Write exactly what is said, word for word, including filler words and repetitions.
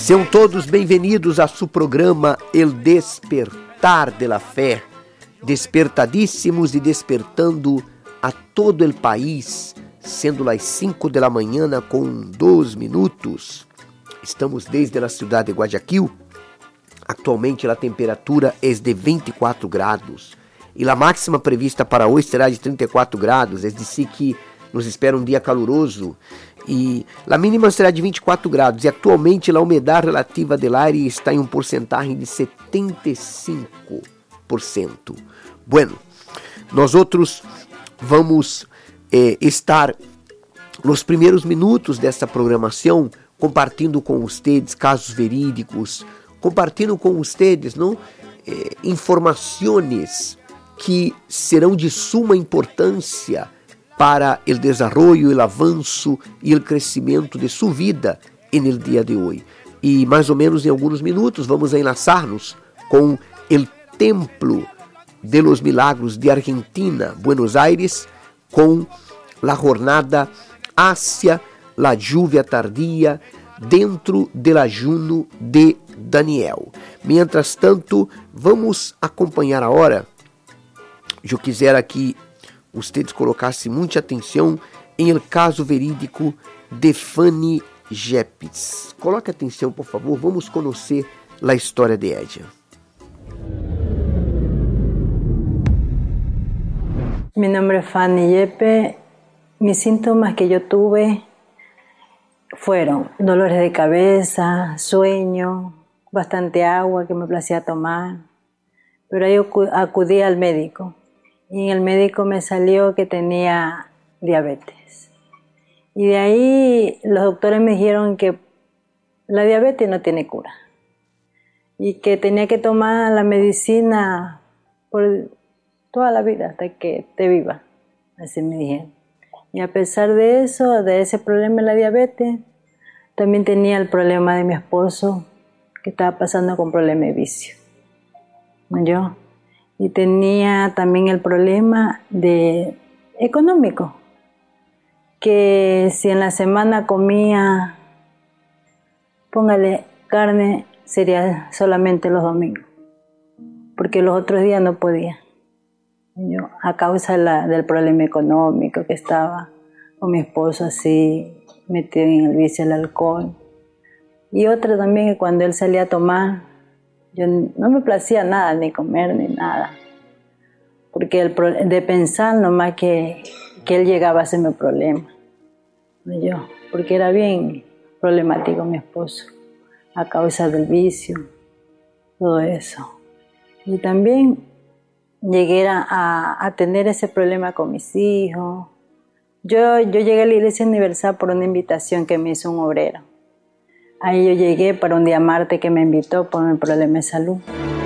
Sejam todos bem-vindos a seu programa El Despertar de la Fé, despertadíssimos e despertando a todo el país, sendo las cinco de la mañana com dois minutos. Estamos desde a cidade de Guayaquil. Atualmente a temperatura é de vinte e quatro graus e a máxima prevista para hoje será de trinta e quatro graus, é decir que nos espera um dia caloroso e a mínima será de vinte e quatro graus e atualmente a umidade relativa do ar está em um porcentagem de setenta e cinco por cento. Bueno, nós outros vamos eh, estar nos primeiros minutos dessa programação compartilhando com vocês casos verídicos, compartilhando com vocês não, eh, informações que serão de suma importância para o desenvolvimento, o avanço e o crescimento de sua vida no dia de hoje. E mais ou menos em alguns minutos vamos enlaçar-nos com o Templo de los Milagros de Argentina, Buenos Aires, com a jornada hacia la lluvia tardía dentro del ayuno de Daniel. Mientras tanto, vamos acompanhar agora. Eu quisera que vocês colocassem muita atenção em el caso verídico de Fanny Yepes. Coloque atenção, por favor, vamos conhecer a história de ella. Mi nombre es Fanny Yepes. Mis síntomas que yo tuve fueron dolores de cabeza, sueño, bastante agua que me placía tomar. Pero ahí acudí al médico y en el médico me salió que tenía diabetes. Y de ahí los doctores me dijeron que la diabetes no tiene cura y que tenía que tomar la medicina por toda la vida hasta que te viva, así me dijeron. Y a pesar de eso, de ese problema de la diabetes, también tenía el problema de mi esposo, que estaba pasando con problema de vicio. Yo. Y tenía también el problema de económico, que si en la semana comía, póngale carne, sería solamente los domingos, porque los otros días no podía. Yo, a causa de la, del problema económico que estaba con mi esposo así metido en el vicio del alcohol, y otra también que cuando él salía a tomar yo no me placía nada, ni comer ni nada, porque el, de pensar nomás que, que él llegaba a hacerme problema, yo, porque era bien problemático mi esposo a causa del vicio, todo eso. Y también llegué a, a tener ese problema con mis hijos. Yo, yo llegué a la Iglesia Universal por una invitación que me hizo un obrero. Ahí yo llegué para un día martes que me invitó por un problema de salud.